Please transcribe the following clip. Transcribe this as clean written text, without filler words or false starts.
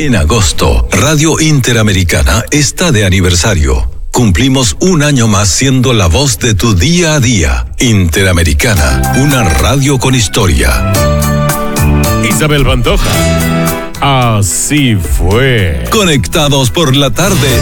En agosto, Radio Interamericana está de aniversario. Cumplimos un año más siendo la voz de tu día a día. Interamericana, una radio con historia. Isabel Pantoja. Así fue. Conectados por la tarde